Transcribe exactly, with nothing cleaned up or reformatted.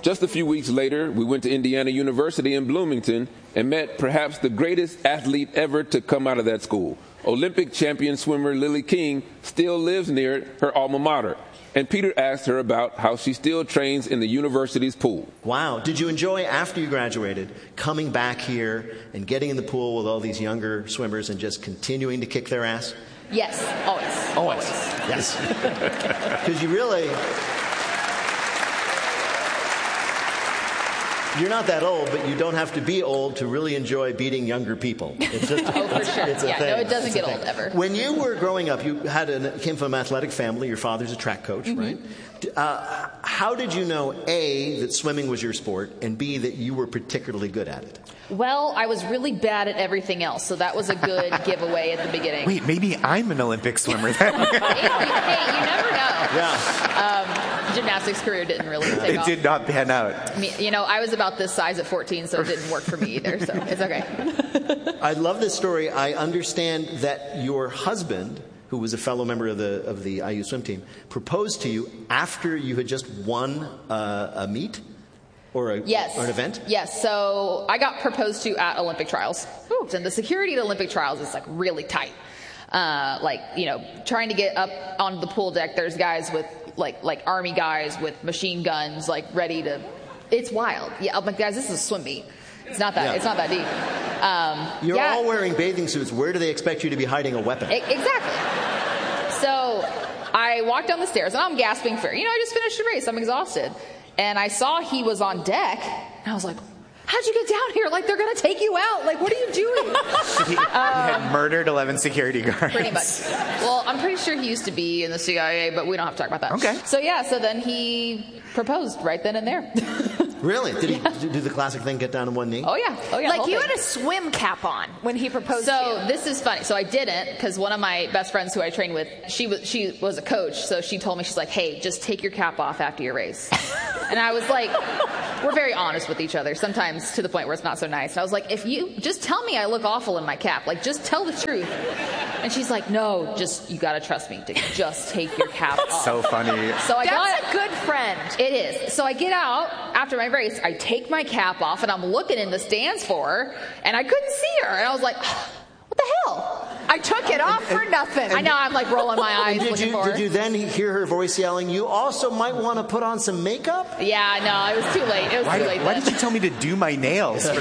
Just a few weeks later, we went to Indiana University in Bloomington and met perhaps the greatest athlete ever to come out of that school. Olympic champion swimmer Lily King still lives near her alma mater. And Peter asked her about how she still trains in the university's pool. Wow. Did you enjoy, after you graduated, coming back here and getting in the pool with all these younger swimmers and just continuing to kick their ass? Yes, always. Always. Yes. Because you really... You're not that old, but you don't have to be old to really enjoy beating younger people. It's just, oh, for it's, sure. It's a yeah, thing. no, it doesn't it's get old ever. When you were growing up, you had an, came from an athletic family. Your father's a track coach, mm-hmm. right? Uh, how did you know, A, that swimming was your sport, and B, that you were particularly good at it? Well, I was really bad at everything else, so that was a good giveaway at the beginning. Wait, maybe I'm an Olympic swimmer then. hey, hey, you never know. Yeah. Um, gymnastics career didn't really take it off. It did not pan out. I mean, you know, I was about this size at fourteen, so it didn't work for me either, so it's okay. I love this story. I understand that your husband, who was a fellow member of the of the I U swim team, proposed to you after you had just won uh, a meet? Or, a, yes. or an event? Yes. So I got proposed to at Olympic trials. Ooh. And the security at Olympic trials is like really tight. Uh, like, you know, trying to get up on the pool deck, there's guys with like like army guys with machine guns, like ready to. It's wild. Yeah, I'm like, guys, this is a swim meet. It's not that. Yeah. It's not that deep. Um, You're yeah. all wearing bathing suits. Where do they expect you to be hiding a weapon? I, exactly. So I walked down the stairs and I'm gasping for, you know, I just finished the race. I'm exhausted. And I saw he was on deck, and I was like, how'd you get down here? Like, they're going to take you out. Like, what are you doing? he, um, he had murdered eleven security guards. Pretty much. Well, I'm pretty sure he used to be in the C I A, but we don't have to talk about that. Okay. So, yeah, so then he proposed right then and there. Really? Did he yeah. do the classic thing, get down on one knee? Oh, yeah. Oh, yeah. Like, you thing. had a swim cap on when he proposed so, to you. This is funny. So I didn't, because one of my best friends who I trained with, she was she was a coach, so she told me, she's like, hey, just take your cap off after your race. And I was like, we're very honest with each other, sometimes to the point where it's not so nice. And I was like, if you, just tell me I look awful in my cap. Like, just tell the truth. And she's like, no, just, you got to trust me to just take your cap off. So funny. So I That's got, a good friend. It is. So I get out after my race, I take my cap off, and I'm looking in the stands for her, and I couldn't see her. And I was like, what the hell? I took it off for nothing. I know, I'm like rolling my eyes did looking you, for her. Did you then hear her voice yelling, you also might want to put on some makeup? Yeah, no, it was too late. It was Why, too late why then. did you tell me to do my nails for